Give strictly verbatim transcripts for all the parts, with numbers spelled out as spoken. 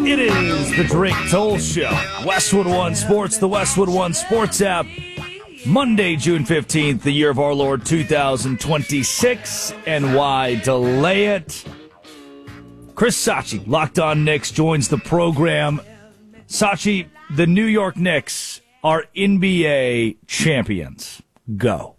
It is the Drake Toll Show. Westwood One Sports, the Westwood One Sports app. Monday, June fifteenth, the year of our Lord two thousand twenty-six. And why delay it? Chris Sachi, Locked On Knicks, joins the program. Sachi, the New York Knicks are N B A champions. Go.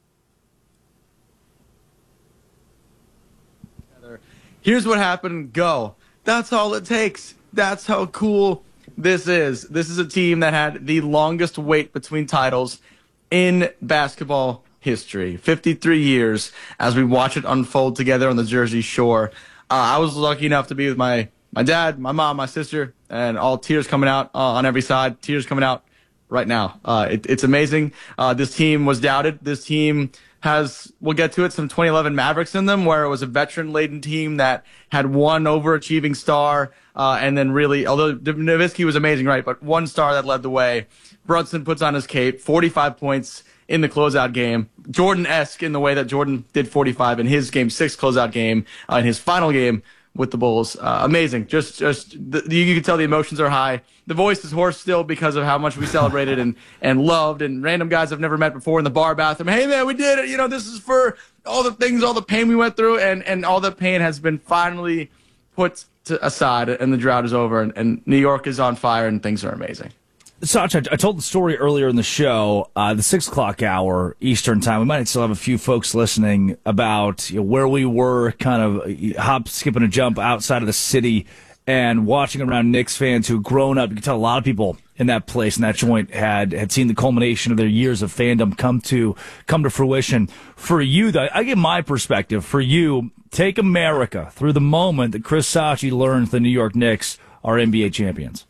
Here's what happened. Go. That's all it takes. That's how cool this is. This is a team that had the longest wait between titles in basketball history. fifty-three years as we watch it unfold together on the Jersey Shore. Uh, I was lucky enough to be with my, my dad, my mom, my sister, and all tears coming out uh, on every side. Tears coming out right now. Uh, it, it's amazing. Uh, this team was doubted. This team has, we'll get to it, some twenty eleven Mavericks in them, where it was a veteran-laden team that had one overachieving star, uh, and then really, although Nowitzki was amazing, right, but one star that led the way. Brunson puts on his cape, forty-five points in the closeout game, Jordan-esque in the way that Jordan did forty-five in his game six closeout game, uh, in his final game with the Bulls. Uh, amazing. Just, just the, you can tell the emotions are high. The voice is hoarse still because of how much we celebrated and, and loved, and random guys I've never met before in the bar bathroom. Hey man, we did it. You know, this is for all the things, all the pain we went through, and, and all the pain has been finally put to aside, and the drought is over, and, and New York is on fire, and things are amazing. Sach, I, I told the story earlier in the show, uh, the six o'clock hour Eastern time. We might still have a few folks listening about, you know, where we were, kind of hop, skipping a jump outside of the city and watching around Knicks fans who've grown up. You can tell a lot of people in that place, in that joint, had had seen the culmination of their years of fandom come to come to fruition. For you, though, I give my perspective. For you, take America through the moment that Chris Sachi learns the New York Knicks are N B A champions.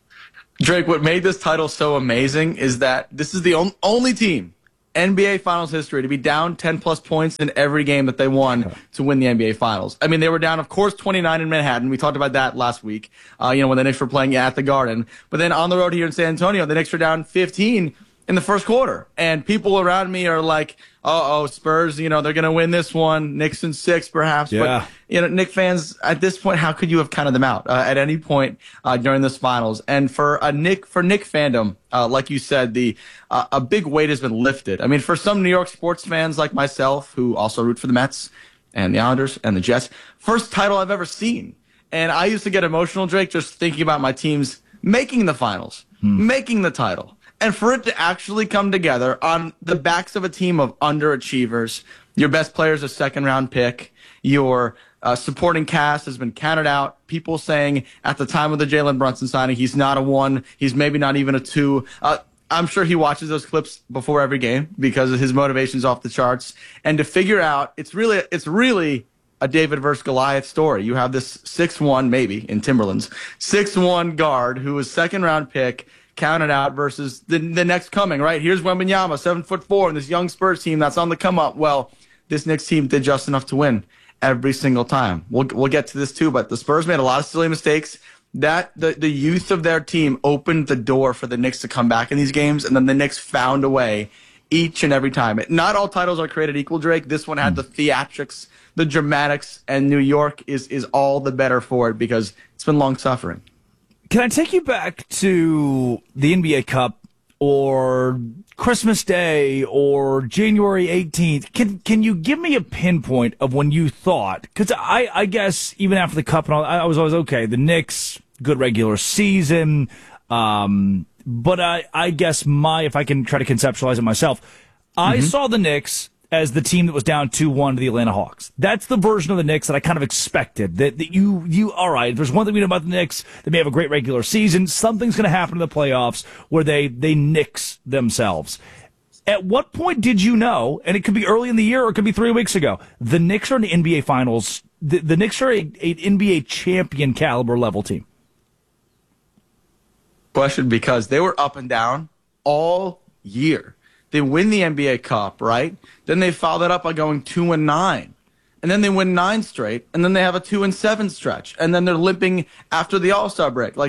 Drake, what made this title so amazing is that this is the on- only team, N B A Finals history, to be down ten-plus points in every game that they won to win the N B A Finals. I mean, they were down, of course, twenty-nine in Manhattan. We talked about that last week, uh, you know, when the Knicks were playing at the Garden. But then on the road here in San Antonio, the Knicks were down fifteen in the first quarter. And people around me are like, uh-oh, Spurs, you know, they're going to win this one. Knicks in six, perhaps. Yeah. But, you know, Knicks fans, at this point, how could you have counted them out uh, at any point uh, during this finals? And for a Knick, for Knick fandom, uh, like you said, the uh, a big weight has been lifted. I mean, for some New York sports fans like myself, who also root for the Mets and the Islanders and the Jets, first title I've ever seen. And I used to get emotional, Drake, just thinking about my teams making the finals, hmm. making the title. And for it to actually come together on the backs of a team of underachievers, your best player is a second-round pick, your uh, supporting cast has been counted out, people saying at the time of the Jalen Brunson signing, he's not a one, he's maybe not even a two. Uh, I'm sure he watches those clips before every game because his motivation's off the charts. And to figure out, it's really, it's really a David versus Goliath story. You have this six one, maybe, in Timberlands, six one guard who was second-round pick, counted out versus the the next coming, right? Here's Wembanyama, seven foot four, and this young Spurs team that's on the come up. Well, this Knicks team did just enough to win every single time. We'll we'll get to this too, but the Spurs made a lot of silly mistakes. That the the youth of their team opened the door for the Knicks to come back in these games, and then the Knicks found a way each and every time. Not all titles are created equal, Drake. This one had the theatrics, the dramatics, and New York is is all the better for it because it's been long suffering. Can I take you back to the N B A Cup or Christmas Day or January eighteenth? Can can you give me a pinpoint of when you thought? Because I, I guess even after the Cup and all, I was always, okay, the Knicks, good regular season. Um, but I, I guess my, if I can try to conceptualize it myself, I mm-hmm. saw the Knicks as the team that was down two one to the Atlanta Hawks. That's the version of the Knicks that I kind of expected. That, that you, you, all right, there's one thing we know about the Knicks. They may have a great regular season. Something's going to happen in the playoffs where they, they Knicks themselves. At what point did you know, and it could be early in the year or it could be three weeks ago, the Knicks are in the N B A Finals. The, the Knicks are a, a N B A champion caliber level team? Question, because they were up and down all year. They win the N B A Cup, right? Then they follow that up by going two and nine, and then they win nine straight, and then they have a two and seven stretch, and then they're limping after the All-Star break. Like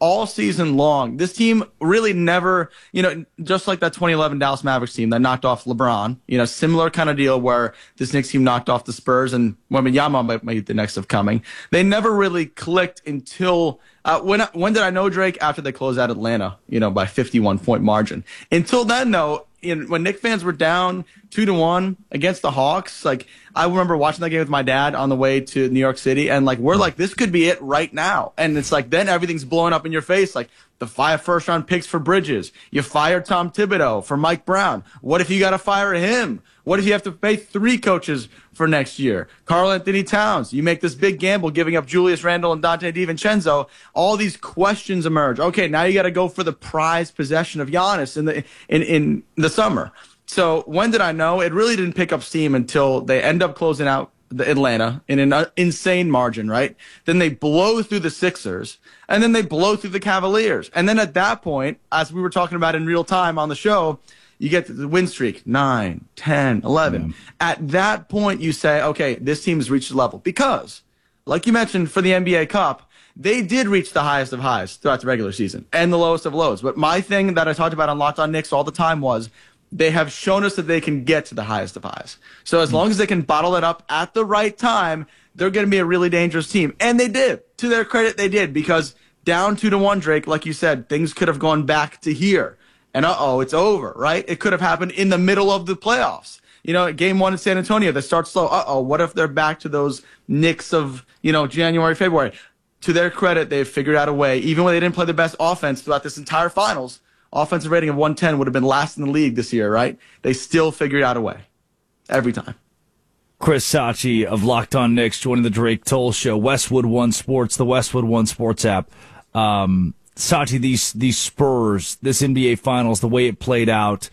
all season long. This team really never, you know, just like that twenty eleven Dallas Mavericks team that knocked off LeBron, you know, similar kind of deal where this Knicks team knocked off the Spurs and Wembanyama might be the next of coming. They never really clicked until uh, when when did I know Drake? After they closed out Atlanta, you know, by fifty-one point margin. Until then, though, in, when Knicks fans were down two to one against the Hawks, like I remember watching that game with my dad on the way to New York City, and like we're like, this could be it right now. And it's like then everything's blowing up in your face, like the five first round picks for Bridges. You fired Tom Thibodeau for Mike Brown. What if you got to fire him? What if you have to pay three coaches for next year? Karl Anthony Towns, you make this big gamble giving up Julius Randle and Dante DiVincenzo. All these questions emerge. Okay, now you got to go for the prized possession of Giannis in the in, in the summer. So when did I know? It really didn't pick up steam until they end up closing out the Atlanta in an insane margin, right? Then they blow through the Sixers, and then they blow through the Cavaliers. And then at that point, as we were talking about in real time on the show, you get the win streak, nine, ten, eleven. Yeah. At that point, you say, okay, this team's reached the level. Because, like you mentioned, for the N B A Cup, they did reach the highest of highs throughout the regular season and the lowest of lows. But my thing that I talked about on Locked On Knicks all the time was they have shown us that they can get to the highest of highs. So as long as they can bottle it up at the right time, they're going to be a really dangerous team. And they did. To their credit, they did. Because down two to one, Drake, like you said, things could have gone back to here. And uh-oh, it's over, right? It could have happened in the middle of the playoffs. You know, game one in San Antonio, they start slow. Uh-oh, what if they're back to those Knicks of, you know, January, February? To their credit, they've figured out a way. Even when they didn't play the best offense throughout this entire finals, offensive rating of one ten would have been last in the league this year, right? They still figured out a way. Every time. Chris Sachi of Locked On Knicks joining the Drake Toll Show. Westwood One Sports, the Westwood One Sports app. Um... Sachi, these these Spurs, this N B A Finals, the way it played out,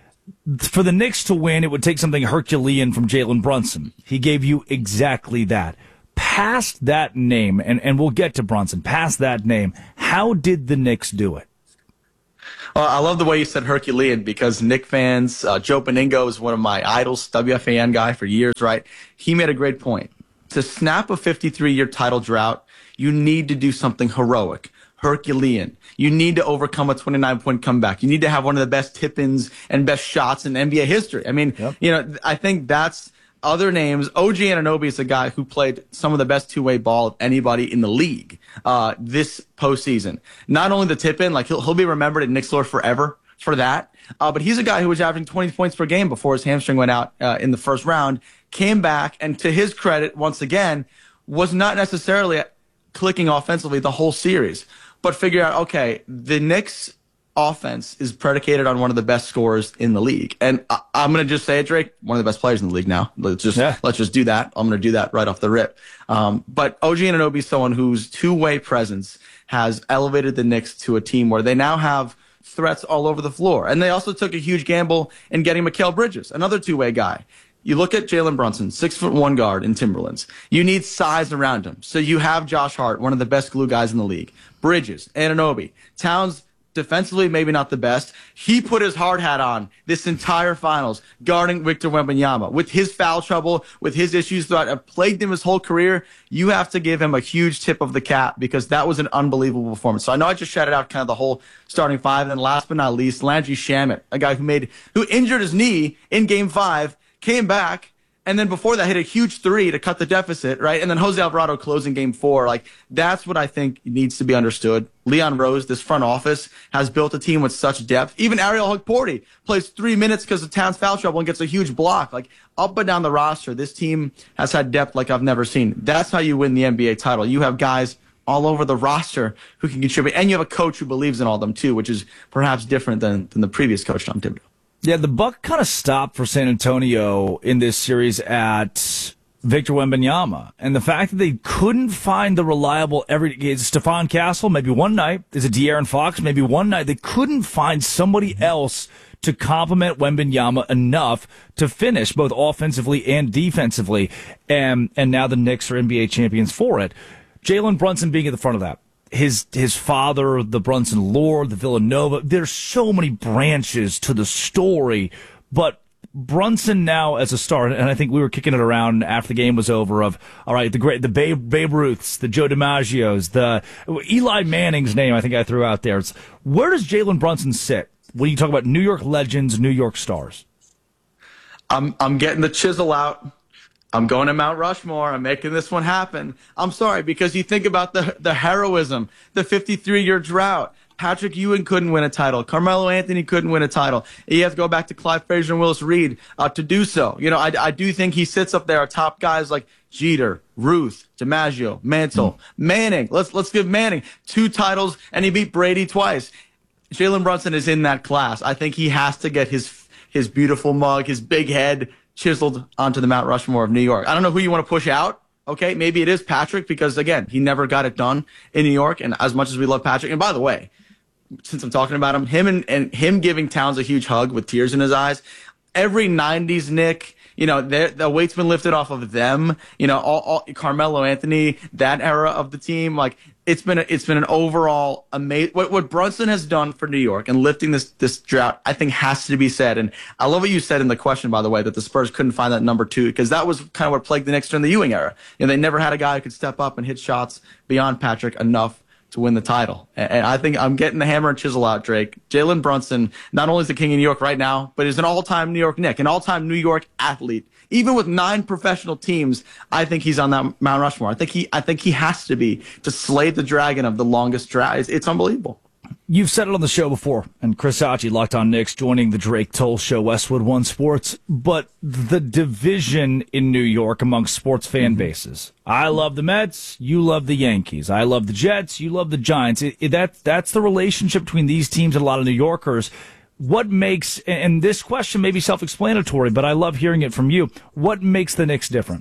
for the Knicks to win, it would take something Herculean from Jalen Brunson. He gave you exactly that. Past that name, and, and we'll get to Brunson, past that name, how did the Knicks do it? Well, I love the way you said Herculean because Knick fans, uh, Joe Beningo is one of my idols, W F A N guy for years, right? He made a great point. To snap a fifty-three-year title drought, you need to do something heroic. Herculean. You need to overcome a twenty-nine point comeback. You need to have one of the best tip-ins and best shots in N B A history. I mean, yep. you know, I think that's other names. O G Anunoby is a guy who played some of the best two-way ball of anybody in the league uh, this postseason. Not only the tip-in, like he'll, he'll be remembered at Knicks lore forever for that, uh, but he's a guy who was averaging twenty points per game before his hamstring went out uh, in the first round, came back, and to his credit, once again, was not necessarily clicking offensively the whole series. But figure out, okay, the Knicks offense is predicated on one of the best scorers in the league. And I, I'm going to just say it, Drake, one of the best players in the league now. Let's just yeah. let's just do that. I'm going to do that right off the rip. Um, but O G Anunoby is someone whose two-way presence has elevated the Knicks to a team where they now have threats all over the floor. And they also took a huge gamble in getting Mikal Bridges, another two-way guy. You look at Jalen Brunson, six foot one guard in Timberlands. You need size around him. So you have Josh Hart, one of the best glue guys in the league. Bridges, Anunoby. Towns, defensively, maybe not the best. He put his hard hat on this entire finals, guarding Victor Wembanyama. With his foul trouble, with his issues that have plagued him his whole career, you have to give him a huge tip of the cap because that was an unbelievable performance. So I know I just shouted out kind of the whole starting five. And then last but not least, Landry Shamet, a guy who made, who injured his knee in game five, came back, and then before that hit a huge three to cut the deficit, right? And then Jose Alvarado closing game four. Like, that's what I think needs to be understood. Leon Rose, this front office, has built a team with such depth. Even Ariel Hukporti plays three minutes because of Towns foul trouble and gets a huge block. Like, up and down the roster, this team has had depth like I've never seen. That's how you win the N B A title. You have guys all over the roster who can contribute, and you have a coach who believes in all of them too, which is perhaps different than, than the previous coach, Tom Thibodeau. Yeah, the buck kind of stopped for San Antonio in this series at Victor Wembanyama. And the fact that they couldn't find the reliable every is Stephon Castle, maybe one night. Is it De'Aaron Fox? Maybe one night. They couldn't find somebody else to complement Wembanyama enough to finish both offensively and defensively. And, and now the Knicks are N B A champions for it. Jalen Brunson being at the front of that. His his father, the Brunson lore, the Villanova. There's so many branches to the story, but Brunson now as a star, and I think we were kicking it around after the game was over of, all right, the great, the Babe, Babe Ruths, the Joe DiMaggios, the Eli Manning's name I think I threw out there. It's, where does Jalen Brunson sit when you talk about New York legends, New York stars? I'm I'm getting the chisel out. I'm going to Mount Rushmore. I'm making this one happen. I'm sorry, because you think about the the heroism, the fifty-three-year drought. Patrick Ewing couldn't win a title. Carmelo Anthony couldn't win a title. You have to go back to Clyde Frazier and Willis Reed uh, to do so. You know, I, I do think he sits up there, top guys like Jeter, Ruth, DiMaggio, Mantle, mm. Manning. Let's let's give Manning two titles, and he beat Brady twice. Jalen Brunson is in that class. I think he has to get his his beautiful mug, his big head chiseled onto the Mount Rushmore of New York. I don't know who you want to push out. Okay, maybe it is Patrick because, again, he never got it done in New York. And as much as we love Patrick, and by the way, since I'm talking about him, him and, and him giving Towns a huge hug with tears in his eyes, every nineties Knick, you know, the weight's been lifted off of them. You know, all, all Carmelo Anthony, that era of the team, like it's been a, it's been an overall amazing. What, what Brunson has done for New York and lifting this this drought, I think, has to be said. And I love what you said in the question, by the way, that the Spurs couldn't find that number two because that was kind of what plagued the Knicks during the Ewing era. You know, they never had a guy who could step up and hit shots beyond Patrick enough to win the title. And I think I'm getting the hammer and chisel out, Drake. Jalen Brunson not only is the king of New York right now, but is an all-time New York Knick, an all-time New York athlete. Even with nine professional teams, I think he's on that Mount Rushmore. I think he, I think he has to be to slay the dragon of the longest drought. It's, it's unbelievable. You've said it on the show before, and Chris Sachi, Locked On Knicks, joining the Drake Toll Show, Westwood One Sports, but the division in New York amongst sports fan mm-hmm. bases. I love the Mets, you love the Yankees. I love the Jets, you love the Giants. It, it, that, that's the relationship between these teams and a lot of New Yorkers. What makes, and this question may be self-explanatory, but I love hearing it from you, what makes the Knicks different?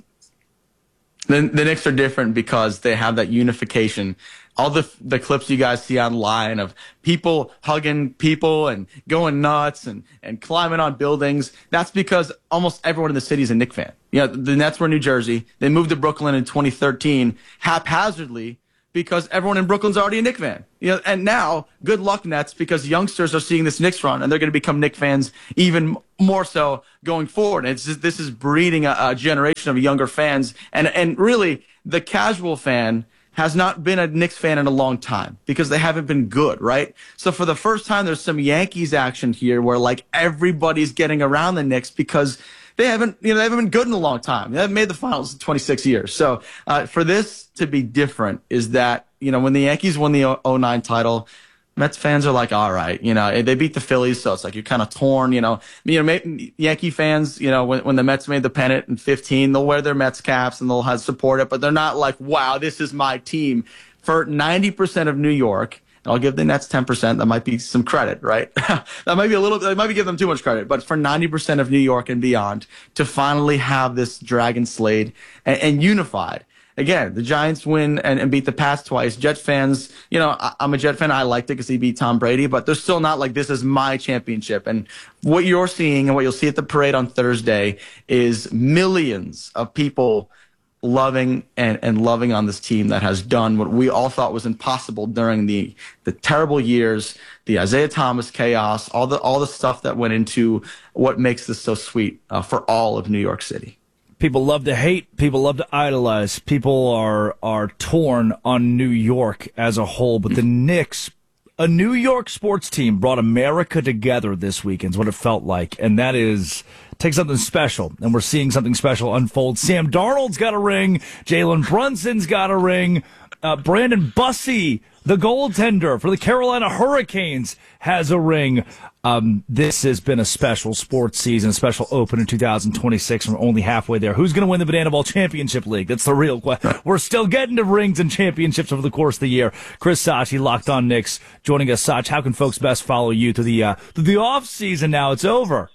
The, the Knicks are different because they have that unification. All the the clips you guys see online of people hugging people and going nuts and, and climbing on buildings, that's because almost everyone in the city is a Knicks fan. You know, the Nets were in New Jersey. They moved to Brooklyn in twenty thirteen haphazardly because everyone in Brooklyn's already a Knicks fan. You know, and now, good luck, Nets, because youngsters are seeing this Knicks run, and they're going to become Knicks fans even more so going forward. And it's just, this is breeding a, a generation of younger fans. And, and really, the casual fan has not been a Knicks fan in a long time because they haven't been good, right? So for the first time, there's some Yankees action here where, like, everybody's getting around the Knicks because they haven't, you know, they haven't been good in a long time. They haven't made the finals in twenty-six years. So uh, for this to be different is that, you know, when the Yankees won the oh nine title, Mets fans are like, all right, you know, they beat the Phillies, so it's like you're kind of torn, you know. You know, Yankee fans, you know, when, when the Mets made the pennant in fifteen, they'll wear their Mets caps and they'll have support it, but they're not like, wow, this is my team. For ninety percent of New York, and I'll give the Nets ten percent, that might be some credit, right? that might be a little, that might be giving them too much credit, but for ninety percent of New York and beyond, to finally have this dragon slayed and, and unified. Again, the Giants win and, and beat the Pats twice. Jet fans, you know, I, I'm a Jet fan. I liked it because he beat Tom Brady, but they're still not like, this is my championship. And what you're seeing and what you'll see at the parade on Thursday is millions of people loving and, and loving on this team that has done what we all thought was impossible during the, the terrible years, the Isaiah Thomas chaos, all the, all the stuff that went into what makes this so sweet uh, for all of New York City. People love to hate. People love to idolize. People are are torn on New York as a whole. But the Knicks, a New York sports team, brought America together this weekend is what it felt like. And that is, take something special. And we're seeing something special unfold. Sam Darnold's got a ring. Jalen Brunson's got a ring. Uh, Brandon Bussey, the goaltender for the Carolina Hurricanes, has a ring. Um, this has been a special sports season, a special open in two thousand twenty-six. We're only halfway there. Who's going to win the Banana Ball Championship League? That's the real question. We're still getting to rings and championships over the course of the year. Chris Sachi, Locked On Knicks, joining us. Sach, how can folks best follow you through the uh, through the off season? Now it's over.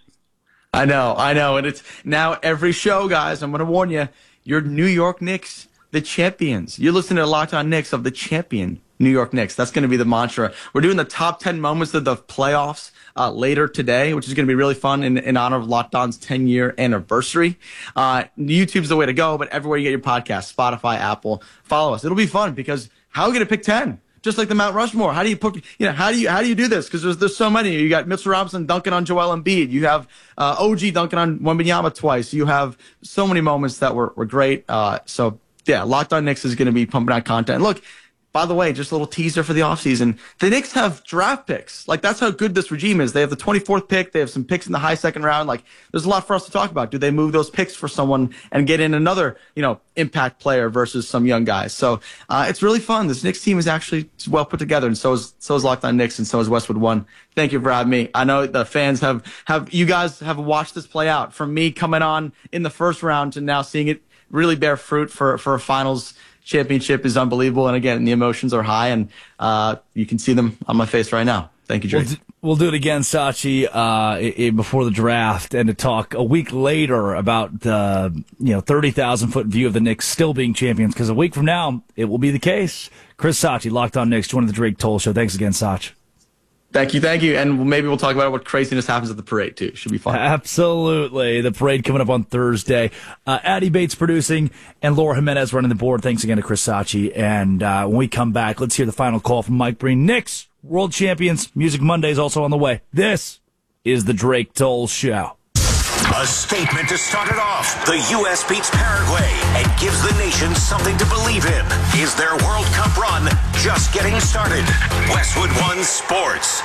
I know, I know, and it's now every show, guys. I'm going to warn you. Your New York Knicks, the champions. You're listening to Locked On Knicks of the champion New York Knicks. That's going to be the mantra. We're doing the top ten moments of the playoffs uh, later today, which is going to be really fun in, in honor of Locked On's ten-year anniversary. Uh, YouTube's the way to go, but everywhere you get your podcast, Spotify, Apple, follow us. It'll be fun because how are we going to pick ten? just like the Mount Rushmore. How do you put, you know, how do you, how do you do this? Because there's, there's so many. You got Mitchell Robinson dunking on Joel Embiid. You have uh, O G dunking on Wembanyama twice. You have so many moments that were, were great. Uh, so, yeah, Locked On Knicks is going to be pumping out content. And look, by the way, just a little teaser for the offseason. The Knicks have draft picks. Like, that's how good this regime is. They have the twenty-fourth pick. They have some picks in the high second round. Like, there's a lot for us to talk about. Do they move those picks for someone and get in another, you know, impact player versus some young guys? So uh, it's really fun. This Knicks team is actually well put together, and so is so is Locked On Knicks, and so is Westwood One. Thank you for having me. I know the fans have, have you guys have watched this play out. From me coming on in the first round to now seeing it really bear fruit for, for a finals championship is unbelievable. And again, the emotions are high, and uh, you can see them on my face right now. Thank you, Drake. We'll do, we'll do it again, Sachi, uh, I- I before the draft, and to talk a week later about the you know thirty thousand foot view of the Knicks still being champions, because a week from now it will be the case. Chris Sachi, Locked On Knicks, joining the Drake Toll Show. Thanks again, Sach. Thank you, thank you. And maybe we'll talk about what craziness happens at the parade, too. Should be fun. Absolutely. The parade coming up on Thursday. Uh, Addie Bates producing and Laura Jimenez running the board. Thanks again to Chris Sachi. And uh, when we come back, let's hear the final call from Mike Breen. Knicks, world champions. Music Monday is also on the way. This is the Drake Toll Show. A statement to start it off. The U S beats Paraguay and gives the nation something to believe in. Is their World Cup run just getting started? Westwood One Sports.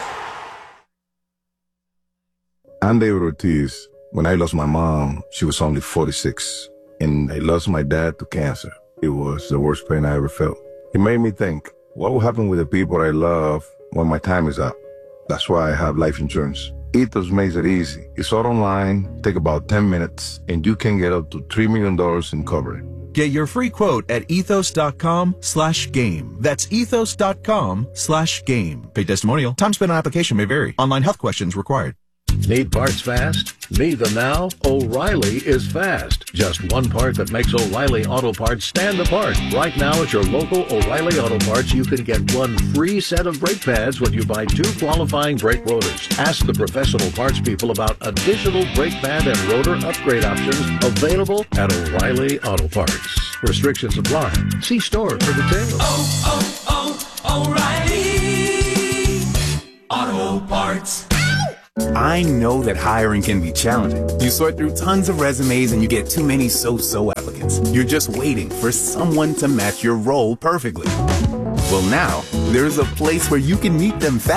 I'm David Ortiz. When I lost my mom, she was only forty-six. And I lost my dad to cancer. It was the worst pain I ever felt. It made me think, what will happen with the people I love when my time is up? That's why I have life insurance. Ethos makes it easy. It's all online, take about ten minutes, and you can get up to three million dollars in coverage. Get your free quote at ethos.com slash game. That's ethos.com slash game. Paid testimonial. Time spent on application may vary. Online health questions required. Need parts fast? Need them now? O'Reilly is fast. Just one part that makes O'Reilly Auto Parts stand apart. Right now at your local O'Reilly Auto Parts, you can get one free set of brake pads when you buy two qualifying brake rotors. Ask the professional parts people about additional brake pad and rotor upgrade options available at O'Reilly Auto Parts. Restrictions apply. See store for details. Oh, oh, oh, O'Reilly Auto Parts. I know that hiring can be challenging. You sort through tons of resumes and you get too many so-so applicants. You're just waiting for someone to match your role perfectly. Well, now, there's a place where you can meet them fast.